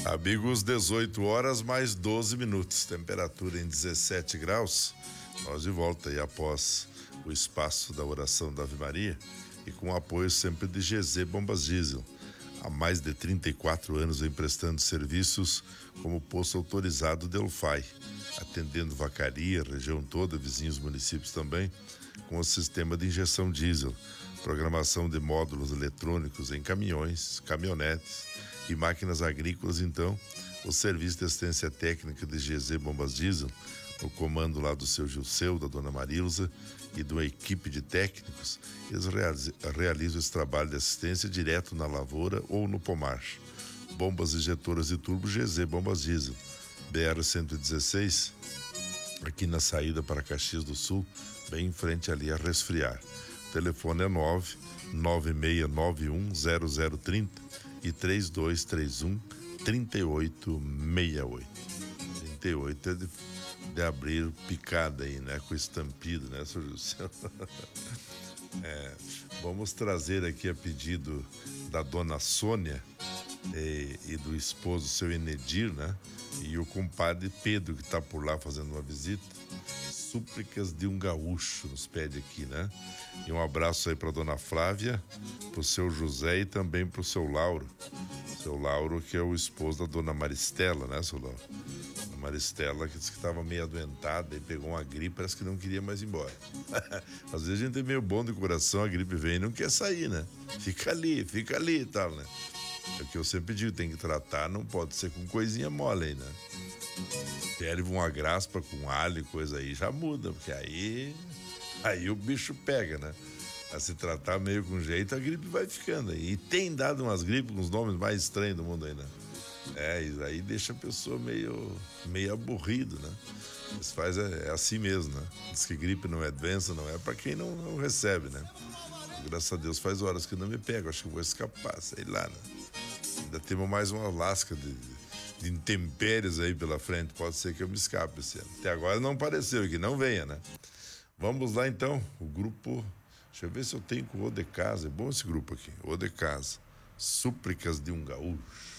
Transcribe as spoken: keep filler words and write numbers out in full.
Amigos, dezoito horas mais doze minutos, temperatura em dezessete graus. Nós de volta aí após o espaço da oração da Ave Maria e com o apoio sempre de G Z Bombas Diesel. Há mais de trinta e quatro anos vem prestando serviços como posto autorizado Delphi, atendendo Vacaria, região toda, vizinhos municípios também, com o sistema de injeção diesel, programação de módulos eletrônicos em caminhões, caminhonetes e máquinas agrícolas. Então, o serviço de assistência técnica de G Z Bombas Diesel, no comando lá do seu Gilceu, da dona Marilza e de uma equipe de técnicos, eles realizam esse trabalho de assistência direto na lavoura ou no pomar. Bombas injetoras de turbo G Z Bombas Diesel, B R cento e dezesseis, aqui na saída para Caxias do Sul, bem em frente ali a Resfriar. O telefone é nove nove seis nove um zero zero três zero e três dois três um, três oito seis oito. trinta e oito é de, de abrir picada aí, né? Com estampido, né, senhor José? É, vamos trazer aqui a pedido da dona Sônia e, e do esposo, seu Enedir, né? E o compadre Pedro, que está por lá fazendo uma visita. Súplicas de um gaúcho, nos pede aqui, né? E um abraço aí para dona Flávia, pro seu José e também pro seu Lauro. Seu Lauro, que é o esposo da dona Maristela, né, seu Lauro? A Maristela, que disse que estava meio adoentada e pegou uma gripe, parece que não queria mais ir embora. Às vezes a gente é meio bom de coração, a gripe vem e não quer sair, né? Fica ali, fica ali e tal, né? É o que eu sempre digo, tem que tratar, não pode ser com coisinha mole aí, né? Serve uma graspa com alho e coisa aí, já muda, porque aí aí o bicho pega, né? A se tratar meio com jeito, a gripe vai ficando aí. E tem dado umas gripes com os nomes mais estranhos do mundo aí, né? É, isso aí deixa a pessoa meio, meio aburrido, né? Isso faz, é, é assim mesmo, né? Diz que gripe não é doença, não é pra quem não, não recebe, né? Graças a Deus faz horas que não me pega, acho que vou escapar, sei lá, né? Ainda temos mais uma lasca de, de intempéries aí pela frente, pode ser que eu me escape esse ano. Até agora não apareceu e que não venha, né? Vamos lá então, o grupo, deixa eu ver se eu tenho com o O de Casa, é bom esse grupo aqui, O de Casa, Súplicas de um Gaúcho.